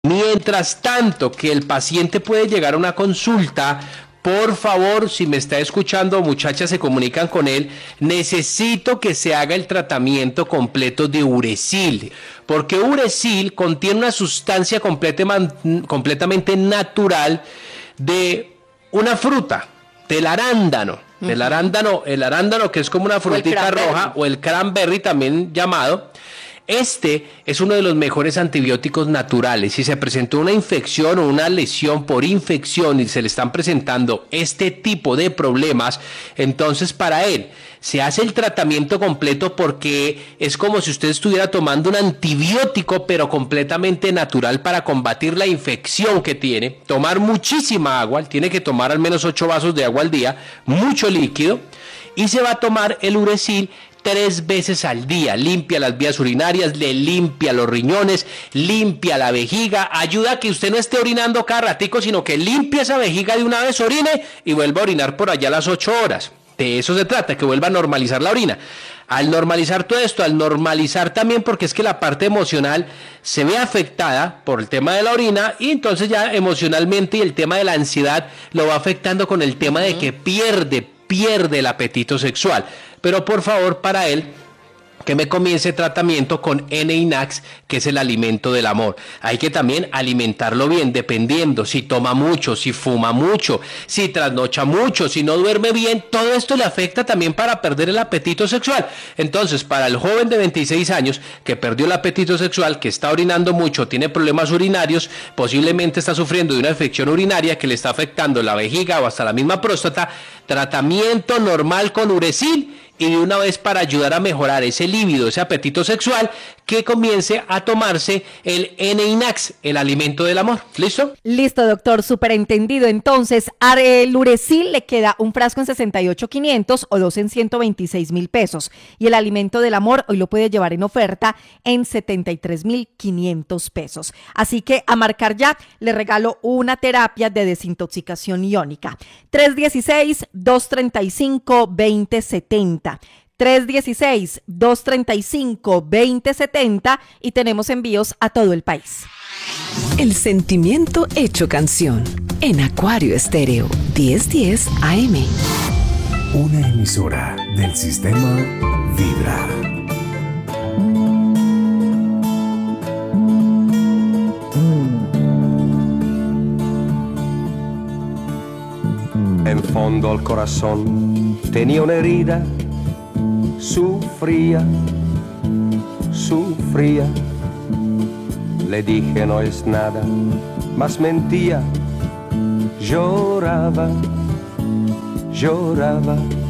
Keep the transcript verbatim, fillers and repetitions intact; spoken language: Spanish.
Mientras tanto que el paciente puede llegar a una consulta, por favor, si me está escuchando, muchachas, se comunican con él, necesito que se haga el tratamiento completo de Uresil, porque Uresil contiene una sustancia completamente natural de una fruta, del arándano, uh-huh. del arándano, el arándano que es como una frutita roja, o el cranberry también llamado. Este es uno de los mejores antibióticos naturales. Si se presentó una infección o una lesión por infección y se le están presentando este tipo de problemas, entonces para él se hace el tratamiento completo, porque es como si usted estuviera tomando un antibiótico pero completamente natural para combatir la infección que tiene. Tomar muchísima agua, tiene que tomar al menos ocho vasos de agua al día, mucho líquido, y se va a tomar el Uresil tres veces al día. Limpia las vías urinarias, le limpia los riñones, limpia la vejiga, ayuda a que usted no esté orinando cada ratico, sino que limpie esa vejiga de una vez, orine y vuelva a orinar por allá a las ocho horas. De eso se trata, que vuelva a normalizar la orina. Al normalizar todo esto, al normalizar también, porque es que la parte emocional se ve afectada por el tema de la orina, y entonces ya emocionalmente y el tema de la ansiedad lo va afectando con el tema de que pierde, pierde el apetito sexual. Pero por favor, para él, que me comience tratamiento con Eneinax, que es el alimento del amor. Hay que también alimentarlo bien, dependiendo si toma mucho, si fuma mucho, si trasnocha mucho, si no duerme bien. Todo esto le afecta también para perder el apetito sexual. Entonces, para el joven de veintiséis años que perdió el apetito sexual, que está orinando mucho, tiene problemas urinarios, posiblemente está sufriendo de una infección urinaria que le está afectando la vejiga o hasta la misma próstata, tratamiento normal con Uresil, y de una vez, para ayudar a mejorar ese líbido, ese apetito sexual, que comience a tomarse el Eneinax, el alimento del amor. ¿Listo? Listo, doctor, súper entendido. Entonces, el Uresil le queda un frasco en sesenta y ocho mil quinientos o dos en ciento veintiséis mil pesos. Y el alimento del amor hoy lo puede llevar en oferta en setenta y tres mil quinientos pesos. Así que a marcar ya, le regalo una terapia de desintoxicación iónica. tres uno seis, dos tres cinco, dos cero siete cero. tres uno seis, dos tres cinco, dos cero siete cero y tenemos envíos a todo el país. El sentimiento hecho canción en Acuario Estéreo diez diez A M. Una emisora del sistema Vibra. En fondo al corazón tenía una herida, sufría, sufría. Le dije no es nada, mas mentía, lloraba, lloraba.